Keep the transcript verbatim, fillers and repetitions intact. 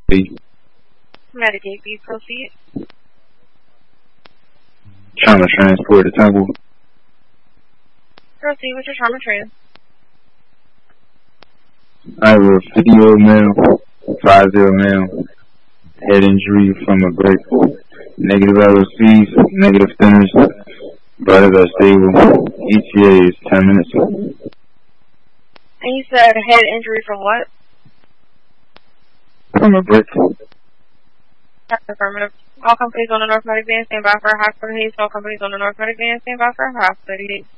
Medicaid, please proceed. Trauma transport to Temple. Proceed with your trauma trans. I have a fifty-year-old male, five-zero male, head injury from a break, negative L O Cs, negative thinners, vitals are stable, E T A is ten minutes. And you said head injury from what? From a break. That's affirmative. All companies on the North Medic Band stand by for a hospital haze. All companies on the North Medic Band stand by for a hospital haze.